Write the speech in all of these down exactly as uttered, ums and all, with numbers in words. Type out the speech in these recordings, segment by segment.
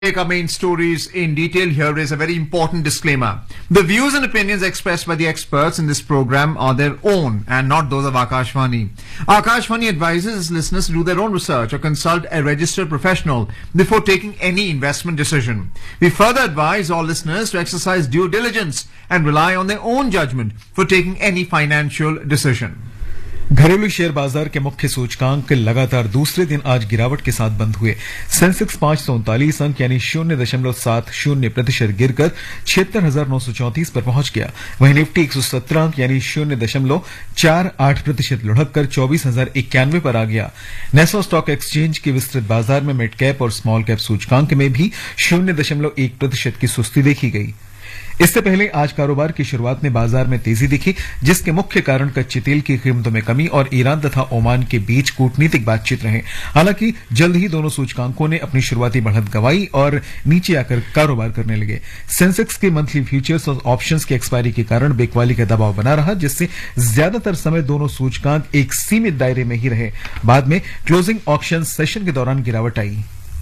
Take our main stories in detail, here is a very important disclaimer. The views and opinions expressed by the experts in this program are their own and not those of Akashvani. Akashvani advises its listeners to do their own research or consult a registered professional before taking any investment decision. We further advise all listeners to exercise due diligence and rely on their own judgment for taking any financial decision. घरेलू share बाजार के मुख्य सूचकांक लगातार दूसरे दिन आज गिरावट के साथ बंद हुए। सेंसेक्स पांच सौ उनतालीस अंक यानी शून्य दशमलव सात शून्य प्रतिशत गिरकर छिहत्तर हजार नौ सौ चौंतीस पर पहुंच गया। वहीं निफ्टी एक सौ सत्रह अंक यानी शून्य दशमलव चार आठ प्रतिशत लुढ़क कर चौबीस हजार इक्यानवे पर आ गया। नेशनल स्टॉक एक्सचेंज के विस्तृत बाजार में मिड कैप और स्मॉल कैप सूचकांक में भी शून्य दशमलव एक प्रतिशत की सुस्ती देखी गई। इससे पहले आज कारोबार की शुरुआत में बाजार में तेजी दिखी, जिसके मुख्य कारण कच्चे तेल की कीमतों में कमी और ईरान तथा ओमान के बीच कूटनीतिक बातचीत रहे। हालांकि जल्द ही दोनों सूचकांकों ने अपनी शुरुआती बढ़त गंवाई और नीचे आकर कारोबार करने लगे। सेंसेक्स के मंथली फ्यूचर्स और ऑप्शंस की एक्सपायरी के कारण बिकवाली का दबाव बना रहा, जिससे ज्यादातर समय दोनों सूचकांक एक सीमित दायरे में ही रहे। बाद में क्लोजिंग ऑक्शन सेशन के दौरान गिरावट आई।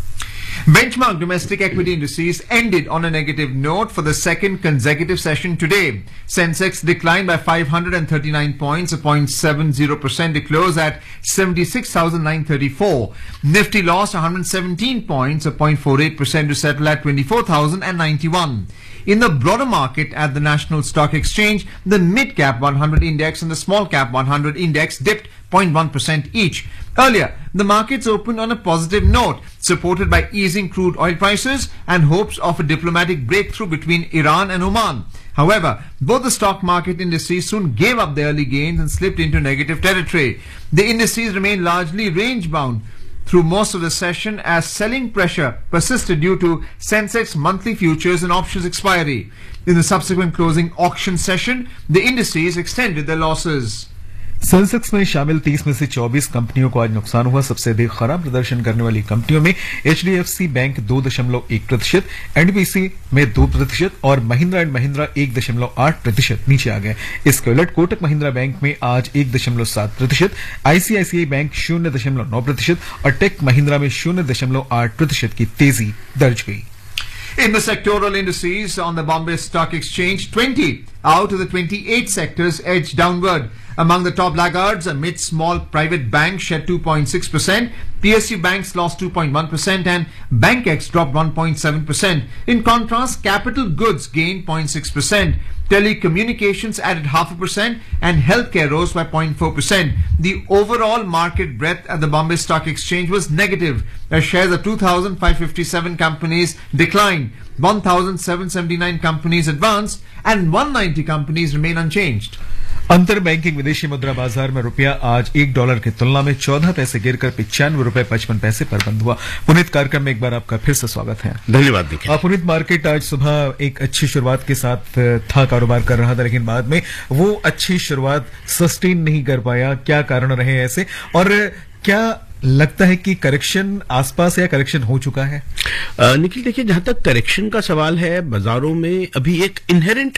Benchmark domestic equity indices ended on a negative note for the second consecutive session today. Sensex declined by five hundred thirty-nine points, zero point seven zero percent to close at seventy-six thousand nine hundred thirty-four. Nifty lost one hundred seventeen points, zero point four eight percent to settle at twenty-four thousand ninety-one. In the broader market at the National Stock Exchange, the mid-cap one hundred index and the small-cap one hundred index dipped zero point one percent each. Earlier, the markets opened on a positive note, supported by easing crude oil prices and hopes of a diplomatic breakthrough between Iran and Oman. However, both the stock market indices soon gave up their early gains and slipped into negative territory. The indices remained largely range-bound through most of the session as selling pressure persisted due to Sensex monthly futures and options expiry. In the subsequent closing auction session, the indices extended their losses. Sensex में शामिल तीस में से चौबीस कंपनियों को आज नुकसान हुआ। सबसे अधिक खराब प्रदर्शन करने वाली कंपनियों में एचडीएफसी बैंक दो दशमलव एक प्रतिशत, एनडीबीसी में दो प्रतिशत और महिंद्रा एंड महिंद्रा एक दशमलव आठ प्रतिशत नीचे आ गए। इसके उलट कोटक महिंद्रा बैंक में आज एक दशमलव सात प्रतिशत, आईसीआईसीआई बैंक शून्य दशमलव नौ प्रतिशत और टेक महिंद्रा में शून्य दशमलव आठ प्रतिशत की तेजी दर्ज हुई। In the sectoral indices on the Bombay Stock Exchange, twenty out of the twenty-eight sectors edged downward. Among the top laggards, amid small private banks shed two point six percent, P S U banks lost two point one percent and BankX dropped one point seven percent. In contrast, capital goods gained zero point six percent. Telecommunications added half a percent and healthcare rose by zero point four percent. The overall market breadth at the Bombay Stock Exchange was negative, as shares of two thousand five hundred fifty-seven companies declined, one thousand seven hundred seventy-nine companies advanced and one hundred ninety companies remain unchanged. अंतर banking विदेशी मुद्रा बाजार में रुपया आज एक dollar की तुलना में चौदह पैसे गिरकर पिचानवे रुपए पचपन पैसे पर बंद हुआ। पुनीत, कार्यक्रम में एक बार आपका फिर से स्वागत है। धन्यवाद। पुनीत, मार्केट आज सुबह एक अच्छी शुरुआत के साथ था, कारोबार कर रहा था, लेकिन बाद में वो अच्छी शुरुआत सस्टेन नहीं कर पाया। क्या कारण रहे ऐसे, और क्या लगता है कि करेक्शन आसपास या करेक्शन हो चुका है? निखिल, देखिए, जहां तक करेक्शन का सवाल है, बाजारों में अभी एक इनहेरेंट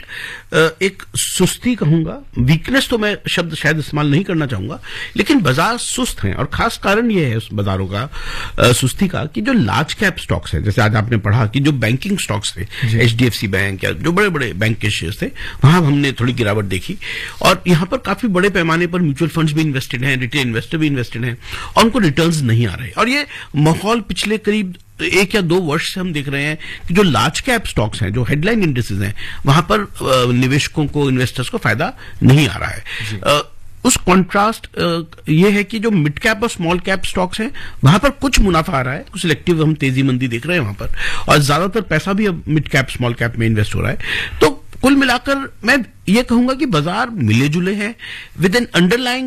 एक सुस्ती कहूंगा, वीकनेस तो मैं शब्द शायद इस्तेमाल नहीं करना चाहूंगा, लेकिन बाजार सुस्त हैं। और खास कारण यह है उस बाजारों का सुस्ती का कि जो लार्ज कैप स्टॉक्स हैं, जैसे आज आपने पढ़ा कि जो बैंकिंग स्टॉक्स थे, एचडीएफसी बैंक या जो बड़े बड़े बैंक के शेयर्स थे, वहां हमने थोड़ी गिरावट देखी। और यहां पर काफी बड़े पैमाने पर म्यूचुअल फंड्स भी इन्वेस्टेड हैं, रिटेल इन्वेस्टर भी इन्वेस्टेड हैं और उनको रिटर्न्स नहीं आ रहे। और ये माहौल पिछले करीब एक या दो वर्ष से हम देख रहे हैं कि जो लार्ज कैप स्टॉक्स हैं, जो हेडलाइन इंडेक्सेस हैं, वहां पर निवेशकों को, इन्वेस्टर्स को फायदा नहीं आ रहा है। उस कॉन्ट्रास्ट ये है कि जो मिड कैप और स्मॉल कैप स्टॉक्स हैं, वहां पर कुछ मुनाफा आ रहा है, कुछ सिलेक्टिव हम तेजी मंदी देख रहे हैं वहां पर, और ज्यादातर पैसा भी अब मिड कैप स्मॉल कैप में इन्वेस्ट हो रहा है। तो कुल मिलाकर मैं ये कहूंगा कि बाजार मिले जुले हैं with N underlying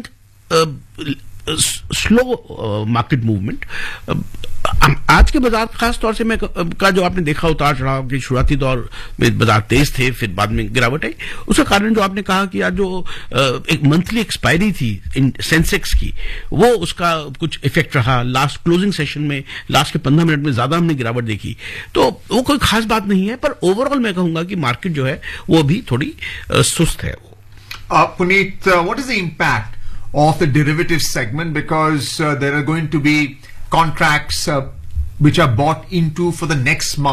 slow market movement. आज के बाजार खास तौर से मैं का जो आपने देखा उतार चढ़ाव के शुरुआती दौर में बाजार तेज थे, फिर बाद में गिरावट आई। उसका कारण जो आपने कहा कि आज जो एक मंथली एक्सपायरी थी इन सेंसेक्स की, वो उसका कुछ इफेक्ट रहा। लास्ट क्लोजिंग सेशन में लास्ट के पंद्रह मिनट में ज्यादा हमने गिरावट देखी, तो वो कोई खास बात नहीं है, पर ओवरऑल मैं कहूंगा कि मार्केट जो है वो भी थोड़ी सुस्त है। Puneet, what is the impact of the derivative segment, because uh, there are going to be contracts uh, which are bought into for the next month.